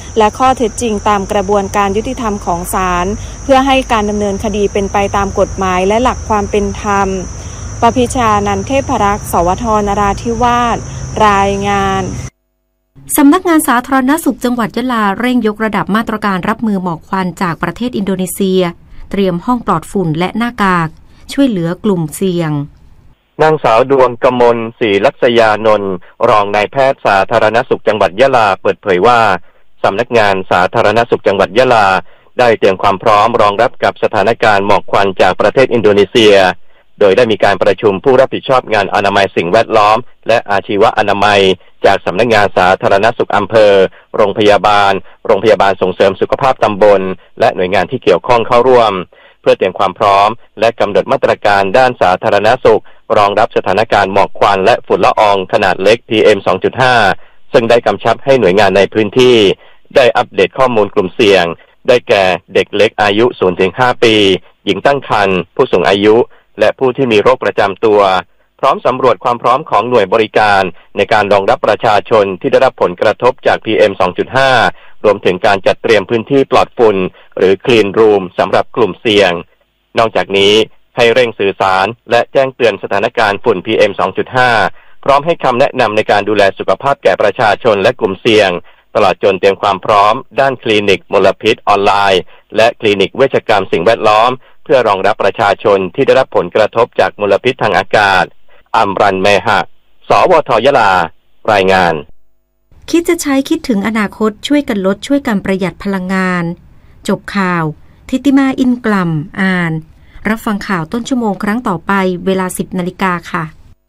และข้อเท็จจริงตามกระบวนการยุติธรรมของศาลเพื่อให้การดำเนินคดีเป็นไปตามกฎหมายและหลักความเป็นธรรมปพิชานันเทพรักษ์สวทนราธิวาสรายงานสำนักงานสาธารณสุขจังหวัดยะลาเร่งยกระดับมาตรการรับมือหมอกควันจากประเทศอินโดนีเซียเตรียมห้องปลอดฝุ่นและหน้ากากช่วยเหลือกลุ่มเสี่ยงนางสาวดวงกมลศรีลักษยานนท์รองนายแพทย์สาธารณสุขจังหวัดยะลาเปิดเผยว่าสำนักงานสาธารณสุขจังหวัดยะลาได้เตรียมความพร้อมรองรับกับสถานการณ์หมอกควันจากประเทศอินโดนีเซียโดยได้มีการประชุมผู้รับผิดชอบงานอนามัยสิ่งแวดล้อมและอาชีวอนามัยจากสำนักงานสาธารณสุขอำเภอโรงพยาบาลส่งเสริมสุขภาพตำบลและหน่วยงานที่เกี่ยวข้องเข้าร่วมเพื่อเตรียมความพร้อมและกำหนดมาตรการด้านสาธารณสุขรองรับสถานการณ์หมอกควันและฝุ่นละอองขนาดเล็ก PM 2.5 ซึ่งได้กำชับให้หน่วยงานในพื้นที่ได้อัปเดตข้อมูลกลุ่มเสี่ยงได้แก่เด็กเล็กอายุ 0-5 ปีหญิงตั้งครรภ์ผู้สูงอายุและผู้ที่มีโรคประจำตัวพร้อมสำรวจความพร้อมของหน่วยบริการในการรองรับประชาชนที่ได้รับผลกระทบจาก PM 2.5 รวมถึงการจัดเตรียมพื้นที่ปลอดฝุ่นหรือ Clean Room สำหรับกลุ่มเสี่ยงนอกจากนี้ให้เร่งสื่อสารและแจ้งเตือนสถานการณ์ฝุ่น PM 2.5 พร้อมให้คำแนะนำในการดูแลสุขภาพแก่ประชาชนและกลุ่มเสี่ยงตลอดจนเตรียมความพร้อมด้านคลินิกมลพิษออนไลน์และคลินิกเวชกรรมสิ่งแวดล้อมเพื่อรองรับประชาชนที่ได้รับผลกระทบจากมลพิษทางอากาศอัมรันเมหะสวทยะลารายงานคิดจะใช้คิดถึงอนาคตช่วยกันลดช่วยกันประหยัดพลังงานจบข่าวทิติมาอินกลัมอ่านรับฟังข่าวต้นชั่วโมงครั้งต่อไปเวลา 10 นาฬิกาค่ะ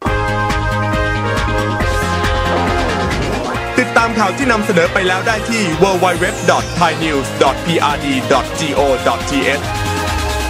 ติดตามข่าวที่นำเสนอไปแล้วได้ที่ www.thainews.prd.go.th